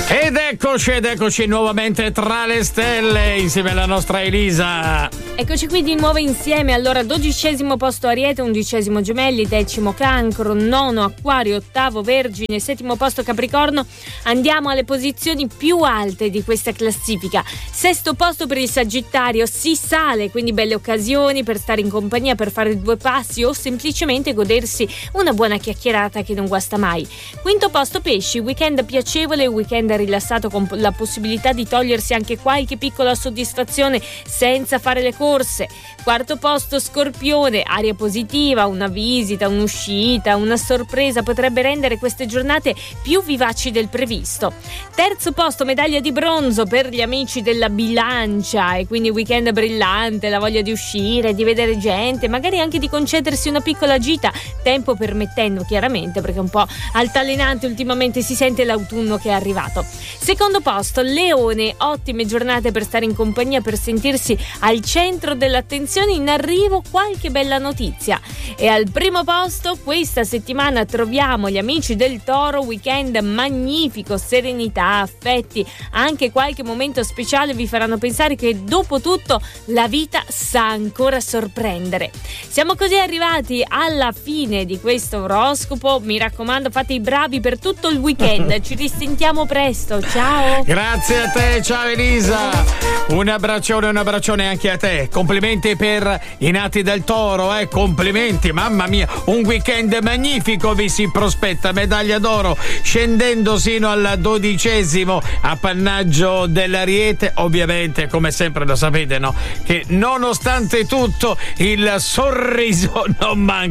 Ed eccoci nuovamente tra le stelle insieme alla nostra Elisa. Eccoci qui di nuovo insieme. Allora, 12° posto Ariete, 11° Gemelli, 10° Cancro, 9° Acquario, 8° Vergine, 7° posto Capricorno. Andiamo alle posizioni più alte di questa classifica. 6° posto per il Sagittario, si sale, quindi belle occasioni per stare in compagnia, per fare 2 passi o semplicemente godersi una buona chiacchierata che non guasta mai. 5° posto Pesci, weekend piacevole, weekend rilassato con la possibilità di togliersi anche qualche piccola soddisfazione senza fare le corse. 4° posto Scorpione, aria positiva, una visita, un'uscita, una sorpresa potrebbe rendere queste giornate più vivaci del previsto. 3° posto medaglia di bronzo per gli amici della bilancia, e quindi weekend brillante, la voglia di uscire, di vedere gente, magari anche di concedersi una piccola gita, tempo permettendo chiaramente, perché un po' altalenante ultimamente si sente l'autunno che è arrivato. 2° posto Leone, ottime giornate per stare in compagnia, per sentirsi al centro dell'attenzione, in arrivo qualche bella notizia. E al 1° posto questa settimana troviamo gli amici del Toro, weekend magnifico, serenità, affetti, anche qualche momento speciale vi faranno pensare che dopo tutto la vita sa ancora sorprendere. Siamo così arrivati alla fine di questo oroscopo, mi raccomando fate i bravi per tutto il weekend, ci risentiamo presto, ciao! Grazie a te, ciao Elisa, un abbraccione anche a te, complimenti per i nati del Toro, complimenti, mamma mia, un weekend magnifico vi si prospetta, medaglia d'oro scendendo sino al 12° appannaggio dell'Ariete. Ovviamente come sempre lo sapete, no, che nonostante tutto il sorriso non manca.